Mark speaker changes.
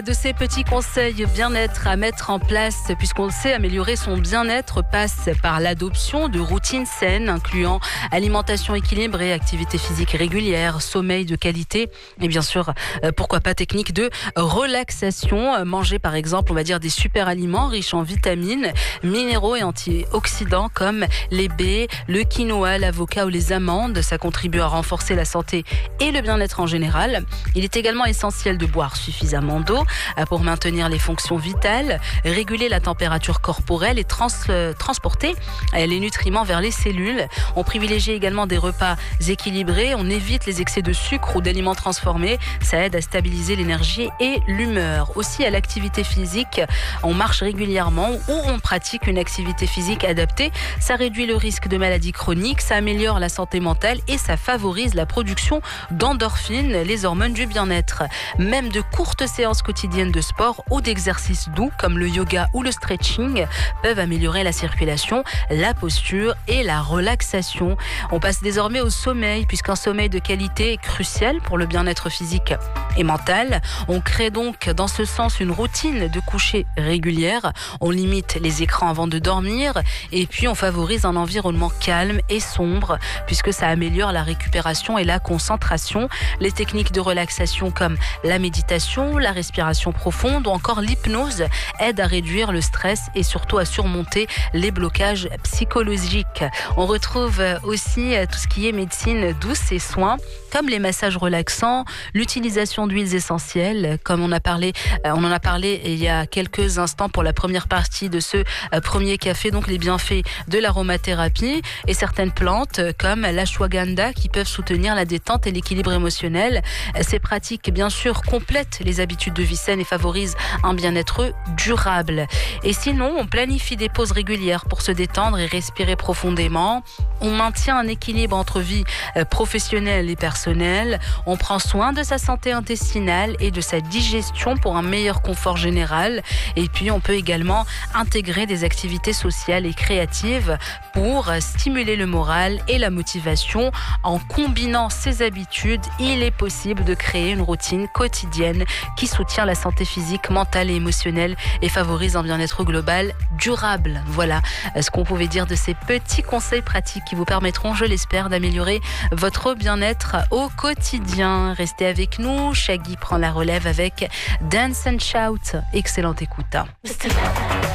Speaker 1: De ces petits conseils bien-être à mettre en place, puisqu'on le sait, améliorer son bien-être passe par l'adoption de routines saines, incluant alimentation équilibrée, activité physique régulière, sommeil de qualité et bien sûr, pourquoi pas technique de relaxation. Manger par exemple, on va dire des super aliments riches en vitamines, minéraux et antioxydants comme les baies, le quinoa, l'avocat ou les amandes. Ça contribue à renforcer la santé et le bien-être en général. Il est également essentiel de boire suffisamment d'eau pour maintenir les fonctions vitales, réguler la température corporelle et transporter les nutriments vers les cellules. On privilégie également des repas équilibrés, on évite les excès de sucre ou d'aliments transformés. Ça aide à stabiliser l'énergie et l'humeur. Aussi à l'activité physique, on marche régulièrement ou on pratique une activité physique adaptée. Ça réduit le risque de maladies chroniques, ça améliore la santé mentale et ça favorise la production d'endorphines, les hormones du bien-être. Même de courtes séances quotidiennes de sport ou d'exercices doux comme le yoga ou le stretching peuvent améliorer la circulation, la posture et la relaxation. On passe désormais au sommeil puisqu'un sommeil de qualité est crucial pour le bien-être physique et mental. On crée donc dans ce sens une routine de coucher régulière. On limite les écrans avant de dormir et puis on favorise un environnement calme et sombre puisque ça améliore la récupération et la concentration. Les techniques de relaxation comme la méditation, la respiration profonde ou encore l'hypnose aident à réduire le stress et surtout à surmonter les blocages psychologiques. On retrouve aussi tout ce qui est médecine douce et soins comme les massages relaxants, l'utilisation d'huiles essentielles, comme on en a parlé il y a quelques instants pour la première partie de ce premier café, donc les bienfaits de l'aromathérapie et certaines plantes comme l'ashwagandha qui peuvent soutenir la détente et l'équilibre émotionnel. Ces pratiques, bien sûr, complètent les habitudes de vie saine et favorisent un bien-être durable. Et sinon, on planifie des pauses régulières pour se détendre et respirer profondément. On maintient un équilibre entre vie professionnelle et personnelle. On prend soin de sa santé intestinale et de sa digestion pour un meilleur confort général. Et puis, on peut également intégrer des activités sociales et créatives pour stimuler le moral et la motivation. En combinant ces habitudes, il est possible de créer une routine quotidienne qui soutient la santé physique, mentale et émotionnelle et favorise un bien-être global durable. Voilà ce qu'on pouvait dire de ces petits conseils pratiques qui vous permettront, je l'espère, d'améliorer votre bien-être au quotidien. Restez avec nous, Shaggy prend la relève avec Dance and Shout. Excellente écoute.